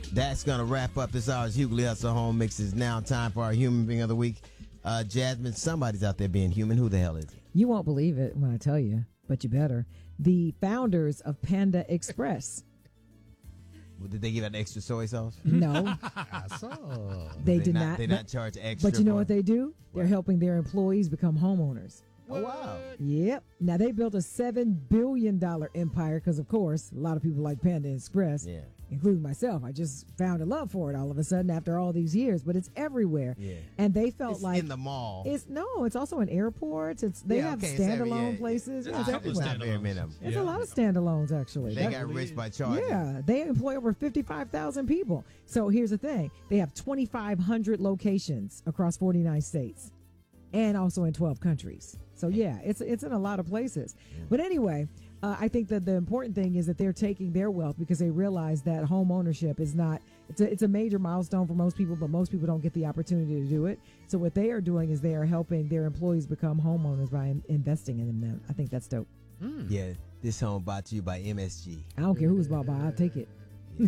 That's going to wrap up this hour's Hughley Hustle Home Mix. It's now time for our Human Being of the Week. Jasmine, somebody's out there being human. Who the hell is it? You won't believe it when I tell you, but you better. The founders of Panda Express. Well, did they give out extra soy sauce? No. I saw. They did not. They not charge extra. But you know what they do? They're helping their employees become homeowners. Oh, wow. Yep. Now, they built a $7 billion empire because, of course, a lot of people like Panda Express, including myself. I just found a love for it all of a sudden after all these years, but it's everywhere. Yeah. And they felt It's like... in the mall. It's also in airports. They have standalone places. It's everywhere. Not very many of them. There's a lot of standalones, actually. They got rich by charging. Yeah, they employ over 55,000 people. So here's the thing. They have 2,500 locations across 49 states and also in 12 countries. So, yeah, it's in a lot of places. But anyway, I think that the important thing is that they're taking their wealth because they realize that home ownership is not, it's a major milestone for most people, but most people don't get the opportunity to do it. So what they are doing is they are helping their employees become homeowners by investing in them. I think that's dope. Yeah, this home brought to you by MSG. I don't care who's bought by, I'll take it.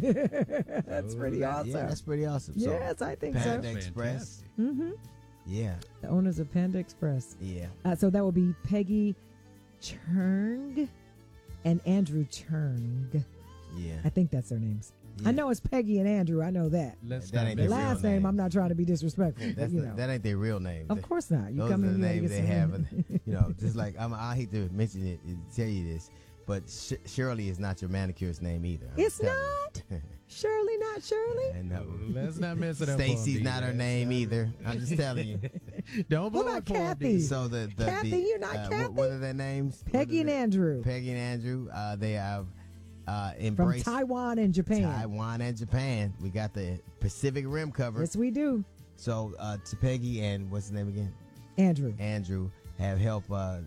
That's pretty awesome. Yeah, that's pretty awesome. Yes, I think Panda so. Express. Mm-hmm. Yeah. The owners of Panda Express. Yeah. So that would be Peggy Churng and Andrew Churng. Yeah. I think that's their names. Yeah. I know it's Peggy and Andrew. I know that. That ain't The their last real name, name. I'm not trying to be disrespectful. But, That ain't their real name. Of course not. You Those come are in the here to names get they some- have. You know, just like I hate to mention it and tell you this, but Shirley is not your manicurist's name either. It's not. Shirley, not Shirley. And Let's not mess it up. Stacy's not her name either. I'm just telling you. Don't blow What it about for Kathy? So Kathy, you're not Kathy? What are their names? Peggy and Andrew. Peggy and Andrew. They have From embraced Taiwan and Japan. Taiwan and Japan. We got the Pacific Rim covered. Yes, we do. So to Peggy and what's his name again? Andrew have helped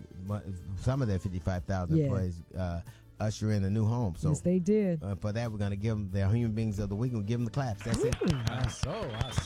some of their 55,000 employees usher in a new home. So yes, they did. For that, we're going to give them their Human Beings of the Week and give them the claps. That's it. I saw.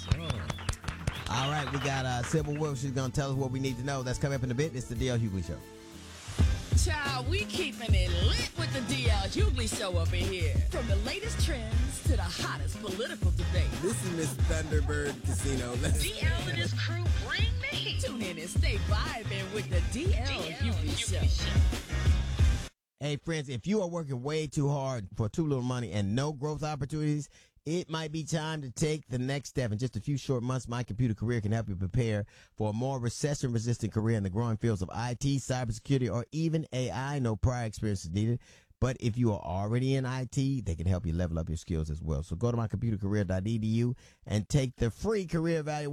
All right, we got Sybil Wilkes. She's going to tell us what we need to know. That's coming up in a bit. It's the DL Hughley Show. Child, we keeping it lit with the DL Hughley Show up in here. From the latest trends to the hottest political debate. This is Miss Thunderbird Casino. DL and his crew bring the heat. Tune in and stay vibing with the DL Hughley Show. Hey, friends, if you are working way too hard for too little money and no growth opportunities, it might be time to take the next step. In just a few short months, My Computer Career can help you prepare for a more recession-resistant career in the growing fields of IT, cybersecurity, or even AI. No prior experience is needed. But if you are already in IT, they can help you level up your skills as well. So go to mycomputercareer.edu and take the free career evaluation.